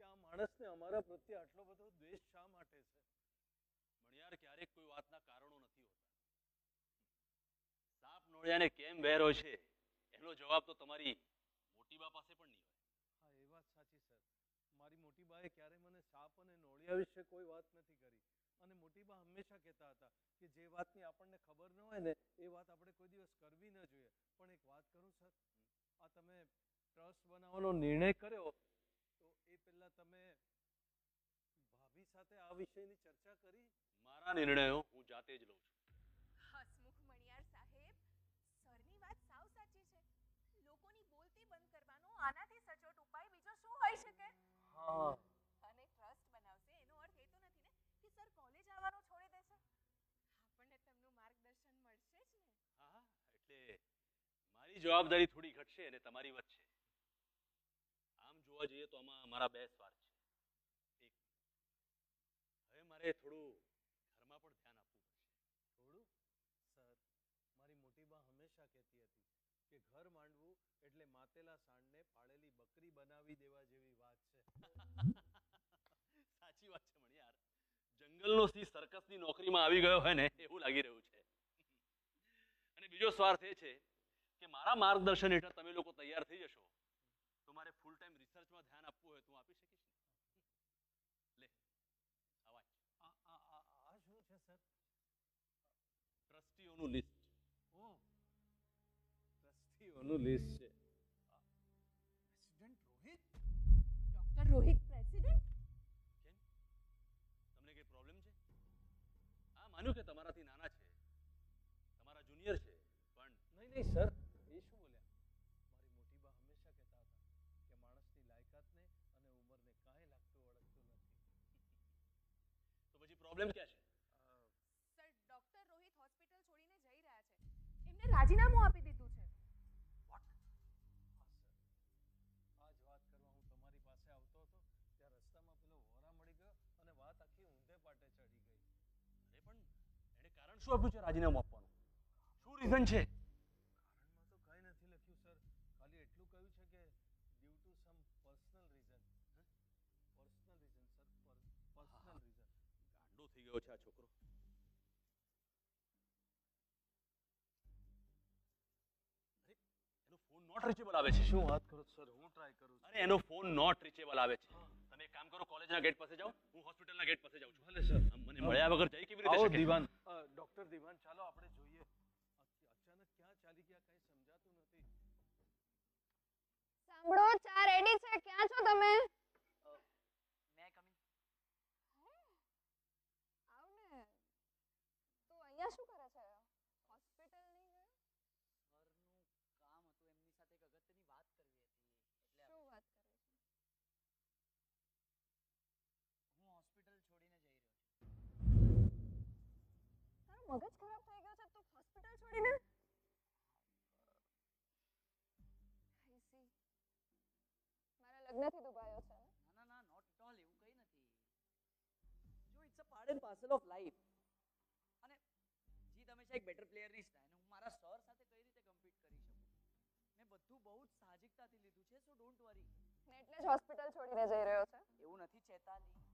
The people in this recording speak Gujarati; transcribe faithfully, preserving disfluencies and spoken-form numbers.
કે આ માણસને અમારા પ્રત્યે આટલો બધો દ્વેષ શા માટે છે? મણિયાર, ક્યારેક કોઈ વાતના કારણો નથી હોતા. સાપ નોળિયાને કેમ વેર હોય છે એનો જવાબ તો તમારી મોટી બા પાસે પણ નહીં હોય. હા, એ વાત સાચી સર. મારી મોટી બાએ ક્યારે મને સાપ અને નોળિયા વિશે કોઈ વાત નથી કરી. અને મોટી બા હંમેશા કહેતા હતા કે જે વાતની આપણને ખબર ન હોય ને એ વાત આપણે કોઈ દિવસ કરવી ન જોઈએ. પણ એક વાત કરું સર, આ તમે ટ્રસ્ટ બનાવવાનો નિર્ણય કર્યો તો એ પહેલા તમે ભાભી સાથે આ વિષયની ચર્ચા કરી? મારા નિર્ણયો હું જાતે જ લઉં છું. હસમુખ મણિયાર સાહેબ, સરની વાત સાવ સાચી છે. લોકોની બોલતી બંધ કરવાનો આનાથી સચોટ ઉપાય બીજો શું હોઈ શકે? હા. અને ટ્રસ્ટ બનાવશે એનો અર્થ એ તો નથી ને કે સર કોલેજ આવવાનું છોડી દેશે. આપણને તેમનું માર્ગદર્શન મળશે જ ને. હા, એટલે મારી જવાબદારી થોડી ઘટશે અને તમારી વધશે. આમ જોવા જઈએ તો આમાં મારા બે સ્વાર્થ છે. એક, હવે મારે થોડું ઘરમાં પણ ધ્યાન આપવું પડશે. થોડું? સર, મારી મોટી બા હંમેશા કહેતી હતી કે ઘર માંડવું એટલે માતેલા સાંડને પાળેલી બકરી બનાવી દેવા જેવી વાત છે. સાચી વાત છે મણિયાર. જંગલનો સિંહ સર્કસની નોકરીમાં આવી ગયો હોય ને એવું લાગી રહ્યું છે. અને બીજો સ્વાર્થ એ છે કે મારા માર્ગદર્શન હેઠળ તમે લોકો તૈયાર થઈ જશો તો મારે ફૂલ ટાઈમ રિસર્ચમાં ધ્યાન આપવું હોય તો હું આપી શકીશ ને. લે, આ વાંચ. આ આ આ આ શું છે સર? ટ્રસ્ટીઓનું લિસ્ટ. ઓહ, ટ્રસ્ટીઓનું લિસ્ટ છે. President Rohit? Doctor Rohit president? કેમ, તમને કઈ પ્રોબ્લેમ છે? હા, માન્યું કે તમારાથી નાના છે, તમારા જુનિયર છે, પણ નહીં નહીં સર, એ શું બોલ્યા? મારી મોટી બા હંમેશા કહેતા હતા કે માણસની લાયકાતને અને ઉંમરને કાંઈ લાગતું વળગતું નથી. તો પછી પ્રોબ્લેમ ક્યાં છે? સર, ડોક્ટર રોહિત હોસ્પિટલ છોડીને જઈ રહ્યા છે. એમને રાજીનામું આપી દીધું છે. વોટ? હા સર, આ જ વાત કરવા હું તમારી પાસે આવતો હતો ત્યાં રસ્તામાં પેલો વોરા મળી ગયો અને વાત આખી ઊંધે પાટે ચડી ગઈ. અરે પણ એણે કારણ શું આપ્યું છે રાજીનામું આપવાનું? શું રીઝન છે? કારણમાં તો કંઈ નથી લખ્યું સર, ખાલી એટલું કહ્યું છે કે due to sum personal reason. Personal reason sir, personal reason. ગાંડો થઈ ગયો છે આ છોકરો. અરે, એનો ફોન નોટ રીચેબલ આવે છે. શું વાત કરો સર, હું ટ્રાય કરું છું. અરે, એનો ફોન નોટ રીચેબલ આવે છે. તમે એક કામ કરો, કોલેજના ગેટ પાસે જાઓ, હું હોસ્પિટલના ગેટ પાસે જાઉં છું. ભલે સર. આમ મને મળ્યા વગર જઈ કેવી રીતે આવો શકે? દિવાન, ડોક્ટર દિવાન, ચાલો આપણે જોઈએ. અચાનક ક્યાં ચાલી ગયા કંઈ સમજાતું નથી. સાંભળો, ચા રેડી છે. ક્યાં છો તમે? મે કમ ઇન? આવ ને. તું અહીંયા શું કરે છે? હોસ્પિટલ નહીં ગયો? ઘરનું કામ હતું, એમની સાથે એક અગત્યની વાત કરવી હતી એટલે શું વાત કરે છે? હું હોસ્પિટલ છોડીને જઈ રહ્યો છું. તારો મગજ ખરાબ થઈ ગયો છે તું હોસ્પિટલ છોડીને? I C. મારા લગ્નથી દુભાયો છે ને? ના ના ના, નોટ એટ ઓલ, એવું કંઈ નથી. જો it's a part and parcel of life. અને જીત હંમેશા એક બેટર પ્લેયરની જ થાય અને હું મારા સર સાથે કઈ રીતે કમ્પીટ કરી શકું? મેં બધું બહુ જ સાહજિકતાથી લીધું છે, સો ડોન્ટ વરી. ને એટલે જ હોસ્પિટલ છોડીને જઈ રહ્યો છે? એવું નથી ચેતાલી.